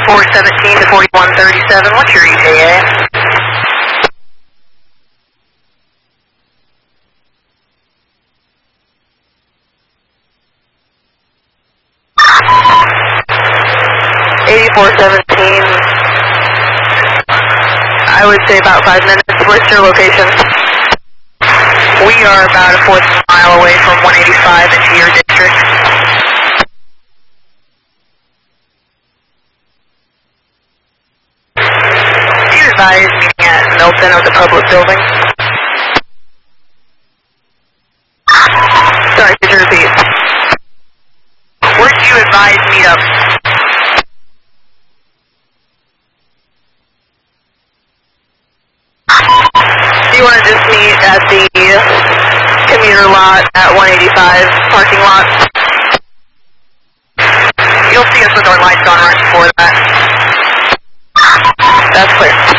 8417 to 4137. What's your ETA? I would say about 5 minutes. What's your location? We are about a fourth mile away from 185 into your district. Do you advise meeting at Milton of the public building? Sorry, could you repeat? Where do you advise meet up? Do you want to just meet at the commuter lot at 185 parking lot? You'll see us with our lights on right before that. That's clear.